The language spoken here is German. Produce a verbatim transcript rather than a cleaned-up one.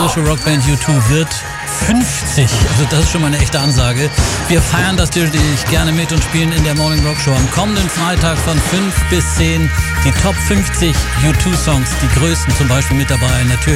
britische Rockband U zwei wird fünfzig. Also das ist schon mal eine echte Ansage. Wir feiern das natürlich gerne mit und spielen in der Morning Rock Show am kommenden Freitag von fünf bis zehn die Top fünfzig U zwei Songs, die größten zum Beispiel mit dabei. Natürlich